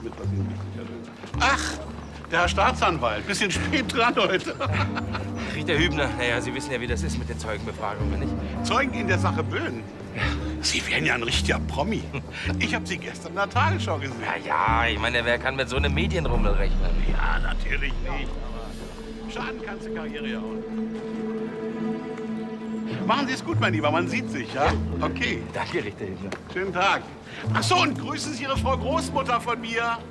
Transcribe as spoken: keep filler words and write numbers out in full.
kurz mit, was Ihnen wichtig ist. Ach, der Herr Staatsanwalt. Bisschen spät dran heute. Richter Hübner, naja, Sie wissen ja, wie das ist mit den Zeugenbefragungen, nicht? Zeugen in der Sache Böhn? Sie wären ja ein richtiger Promi. Ich habe Sie gestern in der Tagesschau gesehen. Ja, ja, ich meine, wer kann mit so einem Medienrummel rechnen? Ja, natürlich nicht. Aber schaden kannst du Karriere ja auch nicht. Machen Sie es gut, mein Lieber. Man sieht sich, ja? Okay. Danke, Richter Hübner. Schönen Tag. Ach so, und grüßen Sie Ihre Frau Großmutter von mir.